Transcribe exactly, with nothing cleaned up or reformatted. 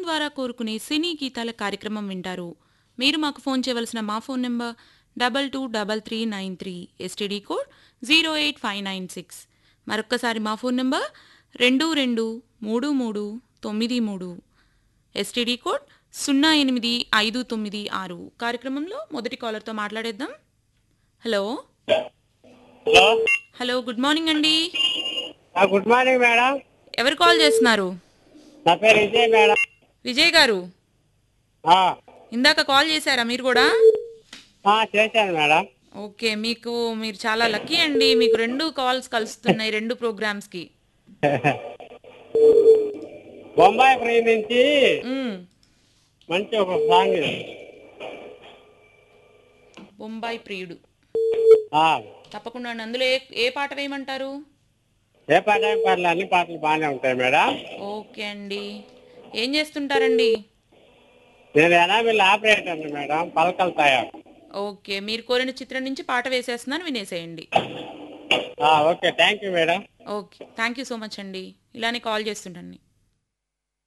ద్వారా కోరుకునే సినీ గీతాల కార్యక్రమం వింటారు. మీరు మాకు ఫోన్ చేయవలసిన మా phone number double two double three nine three STD code zero eight five nine six. మరొక్కసారి మా ఫోన్ నెంబర్ రెండు రెండు మూడు మూడు తొమ్మిది మూడు ఎస్టీడీ కోడ్ సున్నా ఎనిమిది ఐదు తొమ్మిది ఆరు. కార్యక్రమంలో మొదటి కాలర్తో మాట్లాడేద్దాం. Hello hello hello good morning అండి. ఆ, గుడ్ మార్నింగ్ మేడం. ఎవరు కాల్ చేస్తున్నారు? నా పేరు విజయ్ మేడం. విజయ్ గారు, ఆ, ఇందాక కాల్ చేశారా మీరు కూడా? ఆ, చేశాను మేడం. ఓకే, మీకు మీరు చాలా లక్కీ అండి. మీకు రెండు కాల్స్ కలుస్తున్నాయి రెండు ప్రోగ్రామ్స్కి. బొంబాయి ఫ్రీ నుంచి మ్మ్. మంచి ఒక సాంగ్ ఇది. బొంబాయి ప్రియుడు ఆ, తప్పకుండా అండి. అందులో ఏ ఏ పాట వేయమంటారు? ఏ పాట ఏం పాటలు అన్ని పాటలు బాగానే ఉంటాయి మేడం. ఓకే అండి. ఏం చేస్తుంటారండి? నేను ఎనామిల్ ఆపరేటర్ మేడం, పలకలు తయారు. ఓకే, మీరు కోరిన చిత్రం నుంచి పాట వేసేస్తున్నాను, వినేసేయండి. ఆ, okay, thank you madam. Okay, thank you so much అండి. ఇలానే కాల్ చేస్తుండండి.